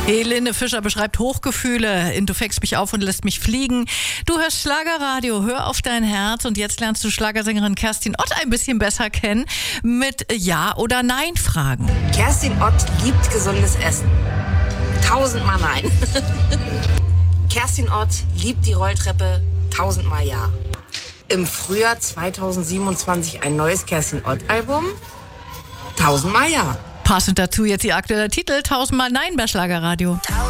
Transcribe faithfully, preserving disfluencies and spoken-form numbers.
Helene Fischer beschreibt Hochgefühle in Du fängst mich auf und lässt mich fliegen. Du hörst Schlagerradio, hör auf dein Herz und jetzt lernst du Schlagersängerin Kerstin Ott ein bisschen besser kennen mit Ja- oder Nein-Fragen. Kerstin Ott liebt gesundes Essen. Tausendmal nein. Kerstin Ott liebt die Rolltreppe. Tausendmal ja. Im Frühjahr zweitausendsiebenundzwanzig ein neues Kerstin Ott-Album. Tausendmal ja. Passend dazu jetzt ihr aktueller Titel, Tausendmal Nein bei Schlagerradio.